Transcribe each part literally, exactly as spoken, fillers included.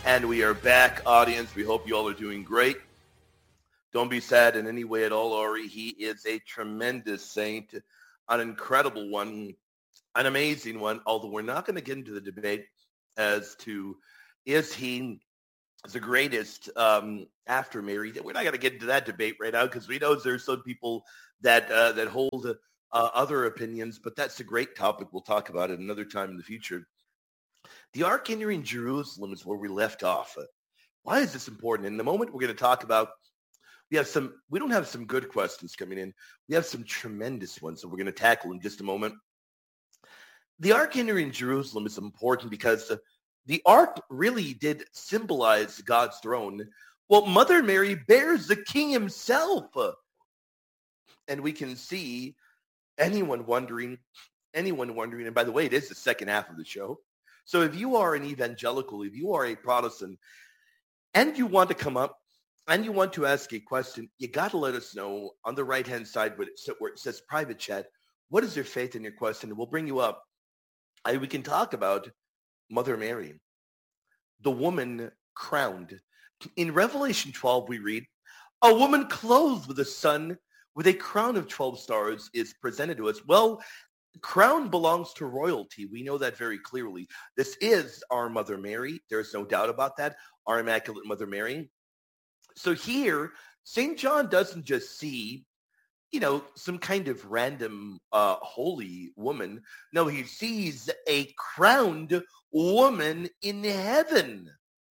And we are back, audience. We hope you all are doing great. Don't be sad in any way at all, Ori. He is a tremendous saint, an incredible one, an amazing one, although we're not going to get into the debate as to is he the greatest um, after Mary. We're not going to get into that debate right now because we know there's some people that uh, that hold uh, other opinions, but that's a great topic. We'll talk about it another time in the future. The Ark entering Jerusalem is where we left off. Why is this important? In the moment we're going to talk about, we have some, we don't have some good questions coming in. We have some tremendous ones that we're going to tackle in just a moment. The Ark entering Jerusalem is important because the Ark really did symbolize God's throne. Well, Mother Mary bears the King himself. And we can see anyone wondering, anyone wondering, and by the way, it is the second half of the show. So if you are an evangelical, if you are a Protestant, and you want to come up and you want to ask a question, you got to let us know on the right-hand side where it says private chat, what is your faith in your question? And we'll bring you up. And we can talk about Mother Mary, the woman crowned. In Revelation twelve, we read, a woman clothed with a sun with a crown of twelve stars is presented to us. Well, crown belongs to royalty. We know that very clearly. This is our Mother Mary. There's no doubt about that. Our Immaculate Mother Mary. So here, Saint John doesn't just see, you know, some kind of random uh, holy woman. No, he sees a crowned woman in heaven.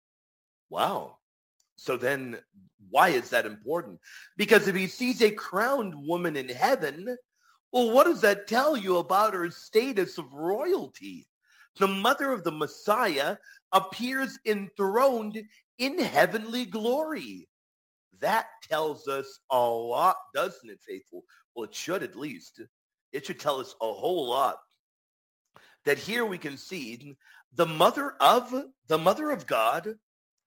Wow. So then why is that important? Because if he sees a crowned woman in heaven, well, what does that tell you about her status of royalty? The mother of the Messiah appears enthroned in heavenly glory. That tells us a lot, doesn't it, faithful? Well, it should at least. It should tell us a whole lot. That here we can see the mother of the mother of God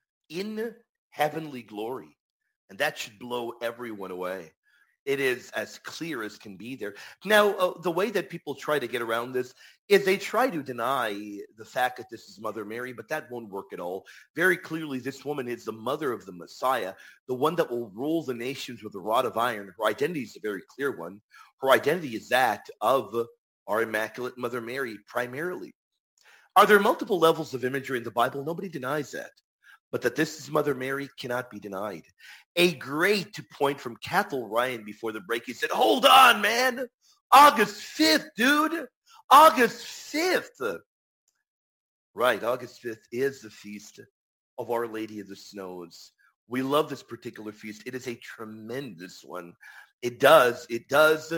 in heavenly glory. And that should blow everyone away. It is as clear as can be there. Now, uh, the way that people try to get around this is they try to deny the fact that this is Mother Mary, but that won't work at all. Very clearly, this woman is the mother of the Messiah, the one that will rule the nations with a rod of iron. Her identity is a very clear one. Her identity is that of our Immaculate Mother Mary primarily. Are there multiple levels of imagery in the Bible? Nobody denies that. But that this is Mother Mary cannot be denied. A great point from Cathal Ryan before the break. He said, hold on, man. August fifth, dude. August fifth. Right, August fifth is the feast of Our Lady of the Snows. We love this particular feast. It is a tremendous one. It does, it does.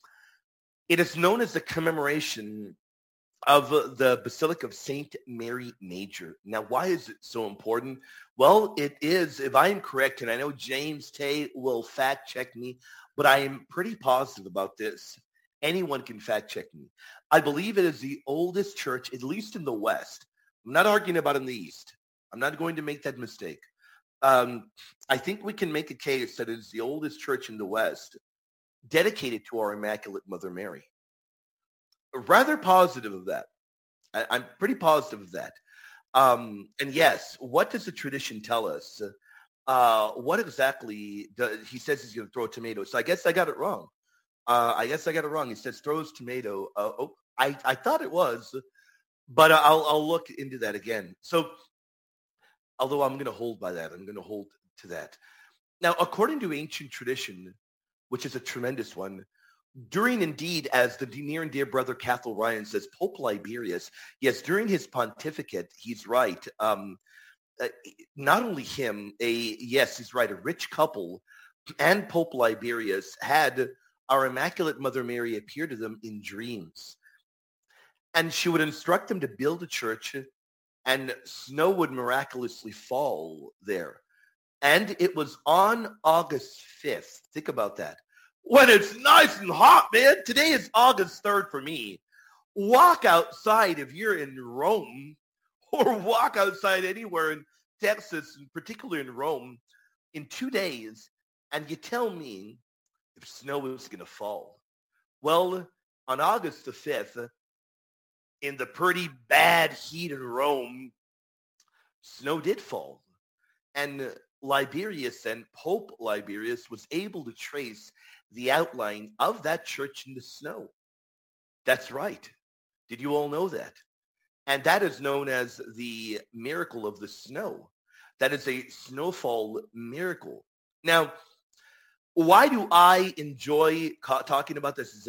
It is known as the commemoration of the Basilica of Saint Mary Major. Now, why is it so important? Well, it is, if I am correct, and I know James Tay will fact check me, but I am pretty positive about this. Anyone can fact check me. I believe it is the oldest church, at least in the West. I'm not arguing about in the East. I'm not going to make that mistake. Um, I think we can make a case that it is the oldest church in the West dedicated to our Immaculate Mother Mary. Rather positive of that. I, I'm pretty positive of that. Um, and yes, what does the tradition tell us? Uh, what exactly does, he says he's going to throw tomatoes. So I guess I got it wrong. Uh, I guess I got it wrong. He says throws tomato. Uh, oh, I, I thought it was, but I'll, I'll look into that again. So although I'm going to hold by that, I'm going to hold to that. Now, according to ancient tradition, which is a tremendous one, during indeed, as the near and dear brother Cathal Ryan says, Pope Liberius, yes, during his pontificate, he's right. Um, uh, not only him, a yes, he's right, a rich couple and Pope Liberius had our Immaculate Mother Mary appear to them in dreams. And she would instruct them to build a church, and snow would miraculously fall there. And it was on August fifth. Think about that. When it's nice and hot, man. Today is August third for me. Walk outside if you're in Rome, or walk outside anywhere in Texas, and particularly in Rome, in two days, and you tell me if snow is going to fall. Well, on August the fifth, in the pretty bad heat in Rome, snow did fall. And Liberius and Pope Liberius was able to trace the outline of that church in the snow. That's right. Did you all know that? And that is known as the miracle of the snow. That is a snowfall miracle. Now, why do I enjoy ca- talking about this? Is